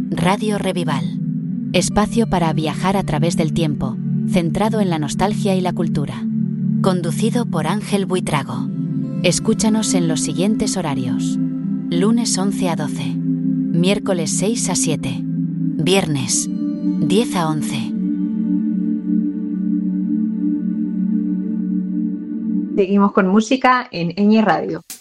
Radio Revival. Espacio para viajar a través del tiempo, centrado en la nostalgia y la cultura. Conducido por Ángel Buitrago. Escúchanos en los siguientes horarios: lunes 11 a 12, miércoles 6 a 7, viernes 10 a 11. Seguimos con música en Ñ Radio.